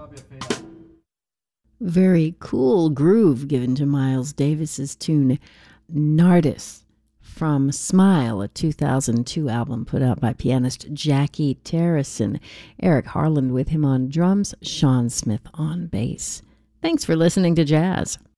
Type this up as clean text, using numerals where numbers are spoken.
Very cool groove given to Miles Davis's tune Nardis from Smile, a 2002 album put out by pianist Jackie Terrison. Eric Harland with him on drums, Sean Smith on bass. Thanks for listening to Jazz.